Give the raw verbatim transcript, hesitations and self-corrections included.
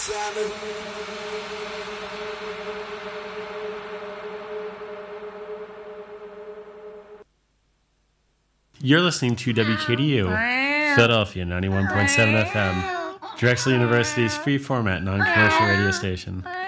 You're listening to W K D U, Philadelphia ninety-one point seven F M, Drexel University's free format non-commercial radio station.